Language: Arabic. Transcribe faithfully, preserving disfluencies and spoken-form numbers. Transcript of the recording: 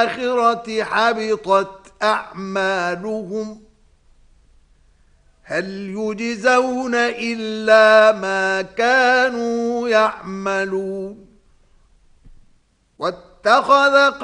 الآخرة حبطت أعمالهم هل يجزون إلا ما كانوا يعملون واتخذ